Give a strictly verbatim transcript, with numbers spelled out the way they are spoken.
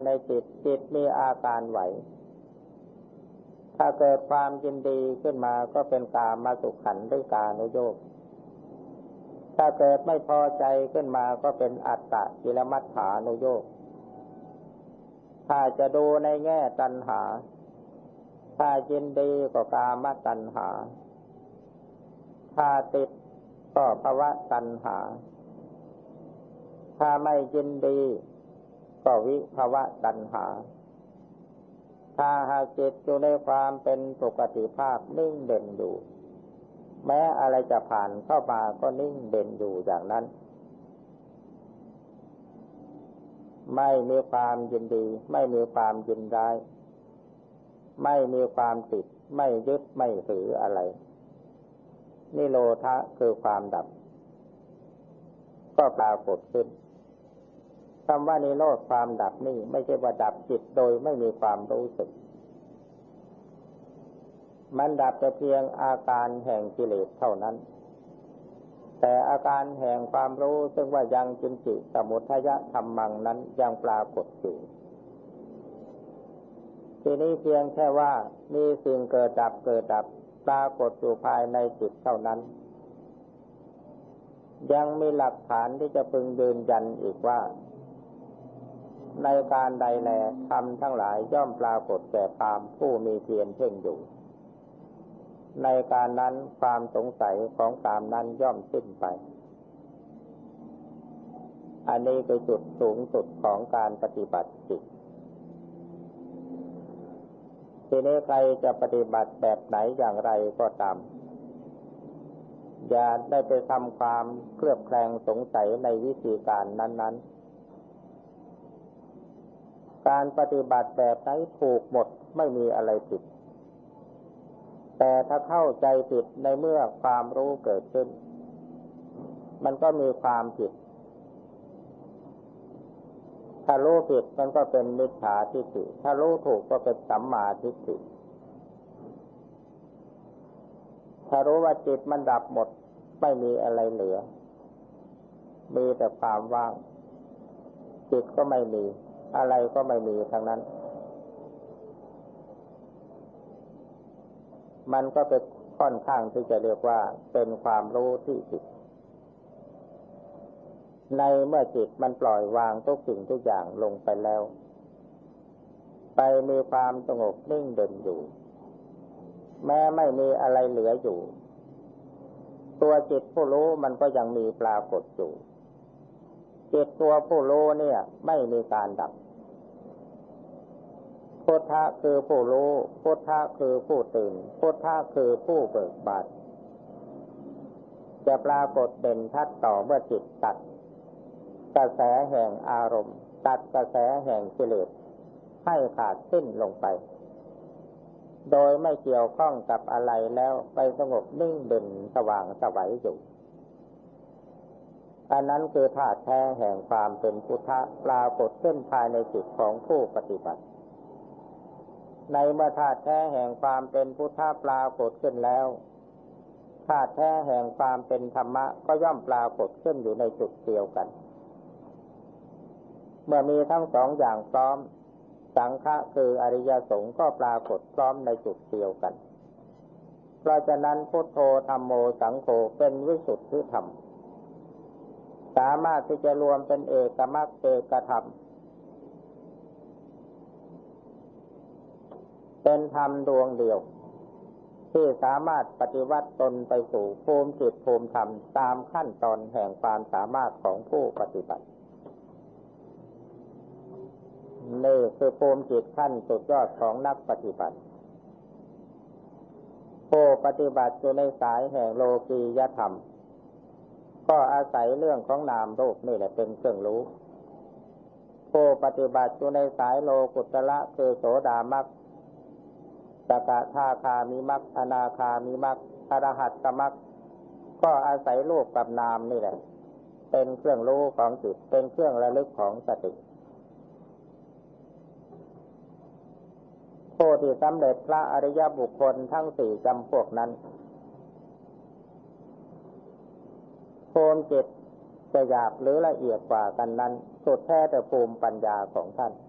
ในจิตจิตมีอาการไหวถ้าเกิดความยินดีขึ้นมาก็เป็นกามสุขันธ์หรือกานุโยคถ้าเกิดไม่พอใจขึ้นมาก็เป็นอัตตกิลมัฏฐานุโยคถ้าจะดูในแง่ตัณหาถ้ายินดีก็กามตัณหาถ้าติดก็ภวตัณหาถ้าไม่ยินดีก็วิภวตัณหาถ้าหากจิตอยู่ในความเป็นปกติภาพนิ่งเด่นอยู่แม้อะไรจะผ่านเข้ามาก็นิ่งเด่นอยู่อย่างนั้นไม่มีความยินดีไม่มีความยินร้ายไม่มีความติดไม่ยึดไม่ถืออะไรนิโรธะคือความดับก็ปรากฏขึ้นคำว่านิโรธความดับนี่ไม่ใช่ว่าดับจิตโดยไม่มีความรู้สึกมันดับแต่เพียงอาการแห่งกิเลสเท่านั้นแต่อาการแห่งความรู้ซึ่งว่ายังกินจิสมุทัยธรรมังนั้นยังปรากฏอยู่ทีนี้เพียงแค่ว่ามีสิ่งเกิดดับเกิดดับปรากฏอยู่ภายในจิตเท่านั้นยังมีหลักฐานที่จะพึงยืนยันอีกว่าในการใดแลธรรมทั้งหลายย่อมปรากฏแก่พราหมณ์ผู้มีเพียรเพ่งอยู่ในการนั้นความสงสัยของพราหมณ์นั้นย่อมสิ้นไปอันนี้คือจุดสูงสุดของการปฏิบัติจิตทีนี้ใครจะปฏิบัติแบบไหนอย่างไรก็ตามอย่าได้ไปทำความเคลือบแคลงสงสัยในวิธีการนั้นๆการปฏิบัติแบบไหนถูกหมดไม่มีอะไรผิดแต่ถ้าเข้าใจผิดในเมื่อความรู้เกิดขึ้นมันก็มีความผิดถ้ารู้ผิดมันก็เป็นมิจฉาทิฏฐิถ้ารู้ถูกก็เป็นสัมมาทิฏฐิถ้ารู้ว่าจิตมันดับหมดไม่มีอะไรเหลือมีแต่ความว่างจิตก็ไม่มีอะไรก็ไม่มีทั้งนั้นมันก็เป็นค่อนข้างที่จะเรียกว่าเป็นความรู้ที่ผิดในเมื่อจิตมันปล่อยวางทุกสิ่งทุกอย่างลงไปแล้วไปมีความสงบนิ่งเด่นอยู่แม้ไม่มีอะไรเหลืออยู่ตัวจิตผู้รู้มันก็ยังมีปรากฏอยู่จิตตัวผู้รู้เนี่ยไม่มีการดับพุทธะคือผู้รู้พุทธะคือผู้ตื่นพุทธะคือผู้เบิกบานจะปรากฏเด่นชัดต่อเมื่อจิตตัดกระแสแห่งอารมณ์ตัดกระแสแห่งกิเลสให้ขาดสิ้นลงไปโดยไม่เกี่ยวข้องกับอะไรแล้วไปสงบนิ่งเด่นสว่างไสวอยู่อันนั้นคือธาตุแท้แห่งความเป็นพุทธะปรากฏขึ้นภายในจิตของผู้ปฏิบัติในเมื่อธาตุแท้แห่งความเป็นพุทธะปรากฏขึ้นแล้วธาตุแท้แห่งความเป็นธรรมะก็ย่อมปรากฏขึ้นอยู่ในจุดเดียวกันเมื่อมีทั้งสองอย่างพร้อมสังฆะคืออริยสงฆ์ก็ปรากฏพร้อมในจุดเดียวกันเพราะฉะนั้นพุทโธธัมโมสังโฆเป็นวิสุทธิธรรมสามารถที่จะรวมเป็นเอกมรรคเอกธรรมเป็นธรรมดวงเดียวที่สามารถปฏิวัติตนไปสู่ภูมิจิตภูมิธรรมตามขั้นตอนแห่งความสามารถของผู้ปฏิบัตินี่คือภูมิจิตขั้นสุดยอดของนักปฏิบัติผู้ปฏิบัติอยู่ในสายแห่งโลกียธรรมก็อาศัยเรื่องของนามรูปนี่แหละเป็นเครื่องรู้ผู้ปฏิบัติอยู่ในสายโลกุตระคือโสดามรรคสกทาคามิมรรคอนาคามิมรรคอรหัตตมรรคก็อาศัยรูปกับนามนี่แหละเป็นเครื่องรู้ของจิตเป็นเครื่องระลึกของสติผู้ที่สำเร็จพระอริยบุคคลทั้งสี่จำพวกนั้นภูมิจิตจะหยาบหรือละเอียดกว่ากันนั้นสุดแท้แต่ภูมิปัญญาของท่าน